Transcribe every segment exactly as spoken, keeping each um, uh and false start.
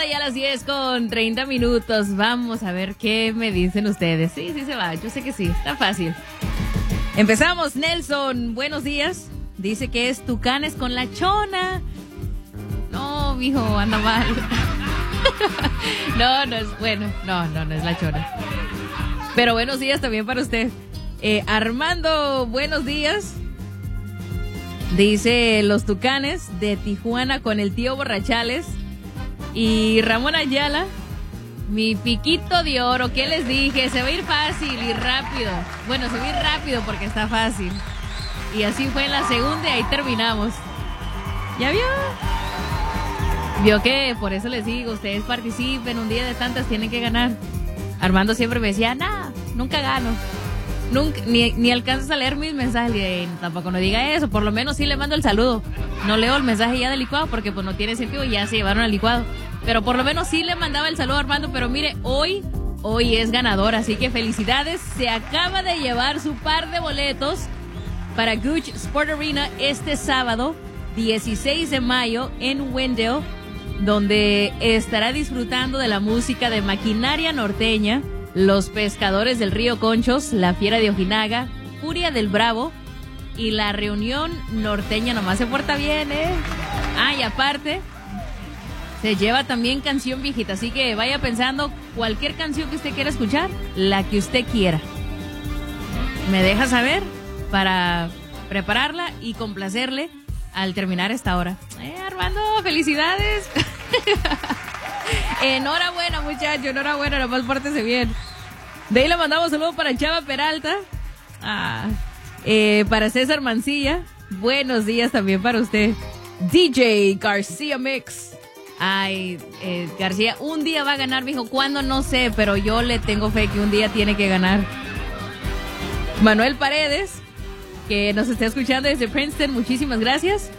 ya a las diez con treinta minutos. Vamos a ver qué me dicen ustedes. Sí, sí se va. Yo sé que sí. Está fácil. Empezamos. Nelson, buenos días. Dice que es Tucanes con la Chona. No, mijo, anda mal. No, no es bueno. No, no, no es la Chona. Pero buenos días también para usted. Eh, Armando, buenos días. Dice los Tucanes de Tijuana con el tío Borrachales. Y Ramón Ayala, mi piquito de oro. ¿Qué les dije? Se va a ir fácil y rápido. Bueno, se va a ir rápido porque está fácil. Y así fue en la segunda y ahí terminamos. ¿Ya vio? Vio que por eso les digo, ustedes participen, un día de tantas tienen que ganar. Armando siempre me decía, nah, nunca gano. Nunca, ni, ni alcanzas a leer mis mensajes. Y tampoco no diga eso, por lo menos sí le mando el saludo. No leo el mensaje ya del licuado porque pues no tiene sentido, ya se llevaron al licuado. Pero por lo menos sí le mandaba el saludo a Armando. Pero mire, hoy, hoy es ganador, así que felicidades. Se acaba de llevar su par de boletos para Guch Sport Arena este sábado, dieciséis de mayo, en Wendell, donde estará disfrutando de la música de Maquinaria Norteña, Los Pescadores del Río Conchos, La Fiera de Ojinaga, Furia del Bravo y la Reunión Norteña. Nomás se porta bien, ¿eh? Ah, y aparte, se lleva también canción viejita, así que vaya pensando cualquier canción que usted quiera escuchar, la que usted quiera. Me deja saber para prepararla y complacerle al terminar esta hora. Eh, Armando, felicidades. Enhorabuena, muchacho, enhorabuena, nomás pórtese bien. De ahí le mandamos saludos para Chava Peralta, ah, eh, para César Mancilla. Buenos días también para usted. D J García Mix. Ay, eh, García, un día va a ganar, mijo. ¿Cuándo? No sé, pero yo le tengo fe que un día tiene que ganar. Manuel Paredes, que nos está escuchando desde Princeton, muchísimas gracias.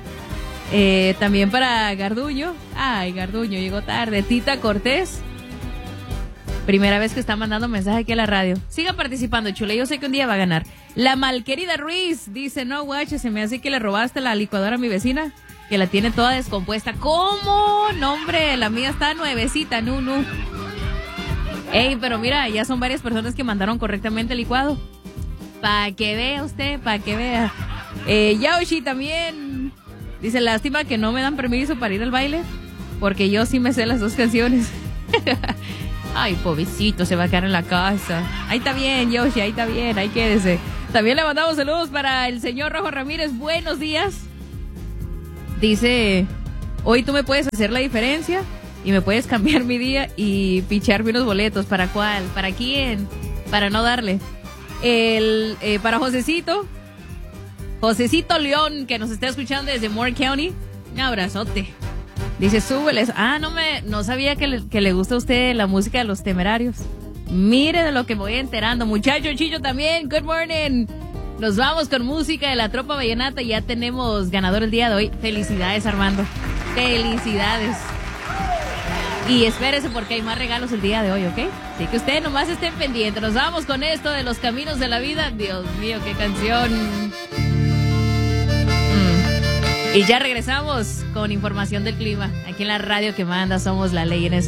Eh, también para Garduño. Ay, Garduño, llegó tarde. Tita Cortés, primera vez que está mandando mensaje aquí a la radio. Siga participando, chule, yo sé que un día va a ganar. La malquerida Ruiz dice, no, guache, se me hace que le robaste la licuadora a mi vecina, que la tiene toda descompuesta. ¿Cómo? No, hombre, la mía está nuevecita, no, no. Ey, pero mira, ya son varias personas que mandaron correctamente el licuado. Para que vea usted, para que vea. Eh, Yaoshi también dice, lástima que no me dan permiso para ir al baile, porque yo sí me sé las dos canciones. Ay, pobrecito, se va a quedar en la casa. Ahí está bien, Yoshi, ahí está bien, ahí quédese. También le mandamos saludos para el señor Rojo Ramírez. Buenos días. Dice, hoy tú me puedes hacer la diferencia y me puedes cambiar mi día y picharme unos boletos. ¿Para cuál? ¿Para quién? Para no darle. El, eh, para Josecito, Josecito León, que nos está escuchando desde Moore County. Un abrazote. Dice, súbeles. Ah, no me, no sabía que le, que le gusta a usted la música de Los Temerarios. Mire de lo que me voy enterando. Muchacho Chillo también, good morning. Nos vamos con música de la Tropa Vallenata. Ya tenemos ganador el día de hoy. Felicidades, Armando. Felicidades. Y espérese porque hay más regalos el día de hoy, ¿ok? Así que ustedes nomás estén pendientes. Nos vamos con esto de Los Caminos de la Vida. Dios mío, qué canción. Mm. Y ya regresamos con información del clima. Aquí en la radio que manda Somos la Ley en ese.